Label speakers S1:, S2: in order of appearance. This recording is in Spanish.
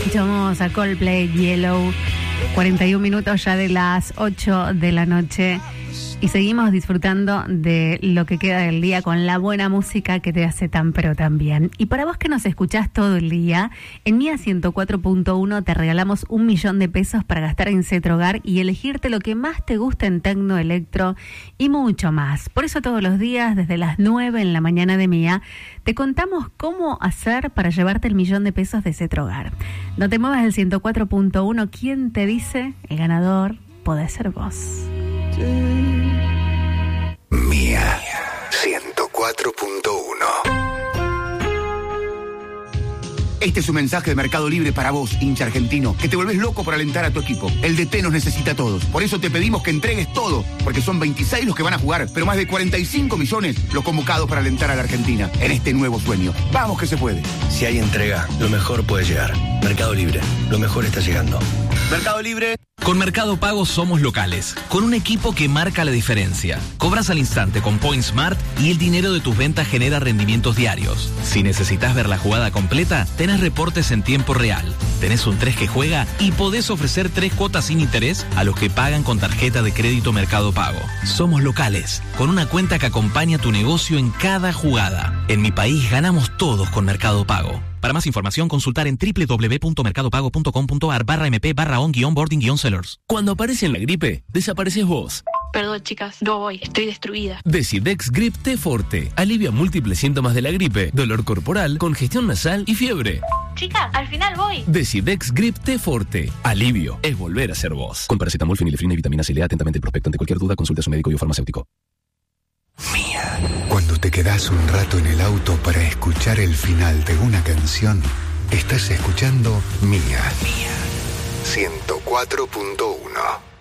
S1: Escuchamos a Coldplay, Yellow, 41 minutos ya de las 8 de la noche y seguimos disfrutando de lo que queda del día con la buena música que te hace tan pero tan bien. Y para vos que nos escuchás todo el día, en Mía 104.1 te regalamos 1.000.000 de pesos para gastar en Cetrogar y elegirte lo que más te gusta en tecno, electro y mucho más. Por eso todos los días, desde las 9 en la mañana de Mía, te contamos cómo hacer para llevarte el 1.000.000 de pesos de Cetrogar. No te muevas del 104.1, ¿quién te dice? El ganador puede ser vos.
S2: Mía 104.1.
S3: Este es un mensaje de Mercado Libre para vos, hincha argentino, que te volvés loco por alentar a tu equipo. El DT nos necesita a todos. Por eso te pedimos que entregues todo, porque son 26 los que van a jugar, pero más de 45 millones los convocados para alentar a la Argentina en este nuevo sueño. ¡Vamos que se puede!
S4: Si hay entrega, lo mejor puede llegar. Mercado Libre, lo mejor está llegando.
S3: Mercado Libre.
S5: Con Mercado Pago somos locales, con un equipo que marca la diferencia. Cobras al instante con Point Smart y el dinero de tus ventas genera rendimientos diarios. Si necesitas ver la jugada completa, tenés reportes en tiempo real. Tenés un 3 que juega y podés ofrecer 3 cuotas sin interés a los que pagan con tarjeta de crédito Mercado Pago. Somos locales, con una cuenta que acompaña tu negocio en cada jugada. En mi país ganamos todos con Mercado Pago. Para más información, consultar en www.mercadopago.com.ar/mp/on-boarding-sellers.
S6: Cuando aparece en la gripe, desapareces vos.
S7: Perdón, chicas, no voy, estoy destruida.
S6: Decidex Grip T Forte. Alivia múltiples síntomas de la gripe, dolor corporal, congestión nasal y fiebre.
S7: Chicas, al final voy.
S6: Decidex Grip T Forte. Alivio es volver a ser vos. Con paracetamol, fenilefrina y vitamina C. Lea atentamente el prospecto. Ante cualquier duda, consulte a su médico y o farmacéutico.
S2: Mía. Cuando te quedás un rato en el auto para escuchar el final de una canción, estás escuchando Mía 104.1.